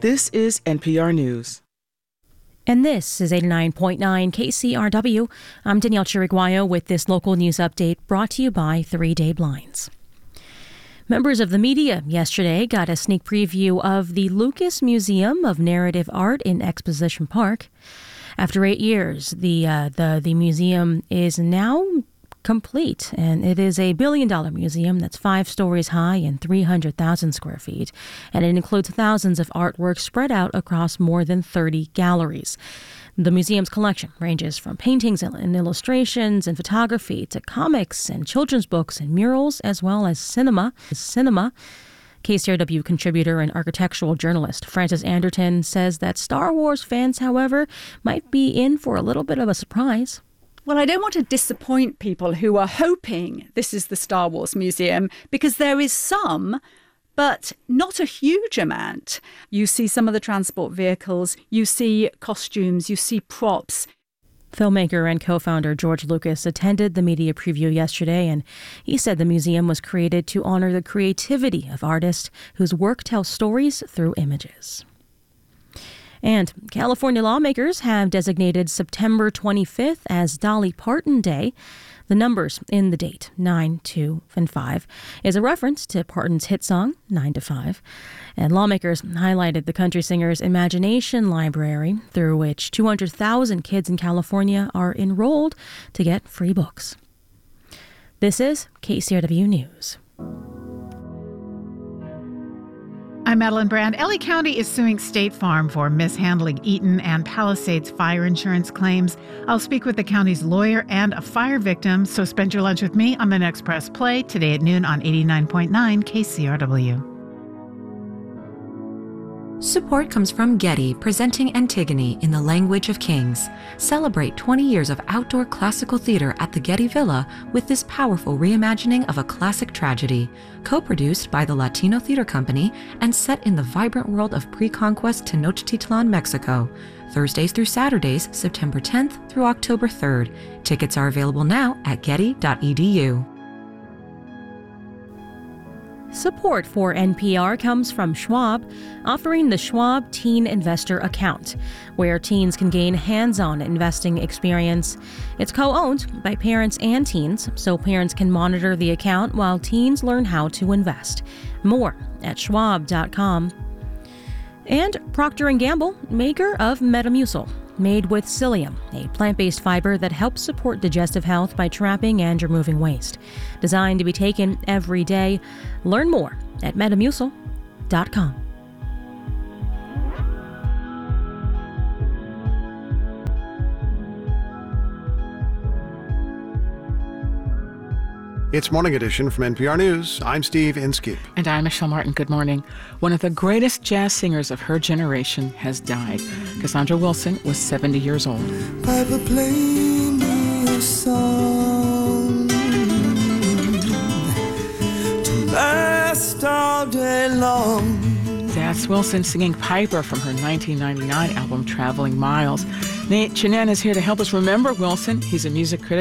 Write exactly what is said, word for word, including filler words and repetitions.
This is N P R News. And this is eighty-nine point nine K C R W. I'm Danielle Chiriguayo with this local news update brought to you by Three Day Blinds. Members of the media yesterday got a sneak preview of the Lucas Museum of Narrative Art in Exposition Park. After eight years, the uh, the the museum is now complete, and it is a billion-dollar museum that's five stories high and three hundred thousand square feet, and it includes thousands of artworks spread out across more than thirty galleries. The museum's collection ranges from paintings and illustrations and photography to comics and children's books and murals, as well as cinema. Cinema. K C R W contributor and architectural journalist Frances Anderton says that Star Wars fans, however, might be in for a little bit of a surprise. Well, I don't want to disappoint people who are hoping this is the Star Wars Museum, because there is some, but not a huge amount. You see some of the transport vehicles, you see costumes, you see props. Filmmaker and co-founder George Lucas attended the media preview yesterday, and he said the museum was created to honor the creativity of artists whose work tells stories through images. And California lawmakers have designated September twenty-fifth as Dolly Parton Day. The numbers in the date, nine, two, and five, is a reference to Parton's hit song, nine to five. And lawmakers highlighted the country singer's Imagination Library, through which two hundred thousand kids in California are enrolled to get free books. This is K C R W News. I'm Madeline Brand. L A County is suing State Farm for mishandling Eaton and Palisades fire insurance claims. I'll speak with the county's lawyer and a fire victim, so spend your lunch with me on the next Press Play today at noon on eighty-nine point nine K C R W. Support comes from Getty, presenting Antigone in the Language of Kings. Celebrate twenty years of outdoor classical theater at the Getty Villa with this powerful reimagining of a classic tragedy, co-produced by the Latino Theater Company and set in the vibrant world of pre-conquest Tenochtitlan, Mexico. Thursdays through Saturdays, September tenth through October third. Tickets are available now at getty dot e d u. Support for N P R comes from Schwab, offering the Schwab Teen Investor Account, where teens can gain hands-on investing experience. It's co-owned by parents and teens, so parents can monitor the account while teens learn how to invest. More at schwab dot com. And Procter and Gamble, maker of Metamucil, made with psyllium, a plant-based fiber that helps support digestive health by trapping and removing waste. Designed to be taken every day. Learn more at metamucil dot com. It's Morning Edition from N P R News. I'm Steve Inskeep. And I'm Michelle Martin. Good morning. One of the greatest jazz singers of her generation has died. Cassandra Wilson was seventy years old. Piper, play me a song to last all day long. That's Wilson singing Piper from her nineteen ninety-nine album, Traveling Miles. Nate Chinen is here to help us remember Wilson. He's a music critic